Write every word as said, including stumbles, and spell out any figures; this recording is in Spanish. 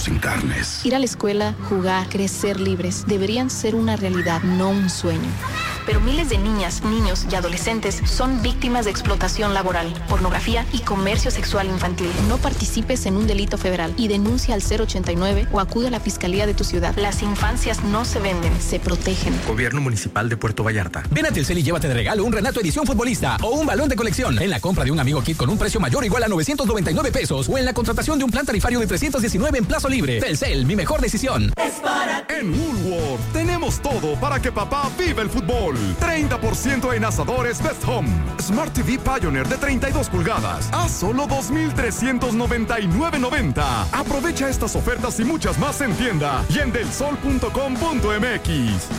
sin carnes. Ir a la escuela, jugar, crecer libres, deberían ser una realidad, no un sueño. Pero miles de niñas, niños y adolescentes son víctimas de explotación laboral, pornografía y comercio sexual infantil. No participes en un delito federal y denuncia al cero ochenta y nueve o acude a la fiscalía de tu ciudad. Las infancias no se venden, se protegen. Gobierno Municipal de Puerto Vallarta. Ven a Telcel y llévate de regalo un Renato Edición Futbolista o un balón de colección en la compra de un Amigo Kit con un precio mayor o igual a novecientos noventa y nueve pesos o en la contratación de un plan tarifario de trescientos diecinueve en plazo libre. Telcel, mi mejor decisión. Es para ti. En Woolworth tenemos todo para que papá viva el fútbol. treinta por ciento en asadores Best Home. Smart T V Pioneer de treinta y dos pulgadas a solo dos mil trescientos noventa y nueve noventa. Aprovecha estas ofertas y muchas más en tienda y en delsol punto com punto m x.